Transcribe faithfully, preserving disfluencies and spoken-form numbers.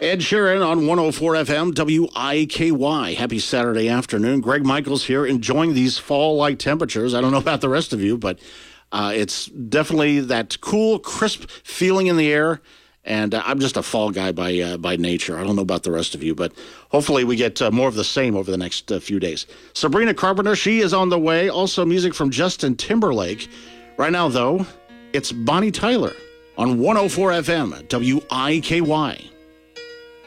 Ed Sheeran on one oh four F M, W I K Y. Happy Saturday afternoon. Greg Michaels here, enjoying these fall-like temperatures. I don't know about the rest of you, but uh, it's definitely that cool, crisp feeling in the air. And uh, I'm just a fall guy by uh, by nature. I don't know about the rest of you, but hopefully we get uh, more of the same over the next uh, few days. Sabrina Carpenter, she is on the way. Also music from Justin Timberlake. Right now, though, it's Bonnie Tyler on one oh four F M, W I K Y.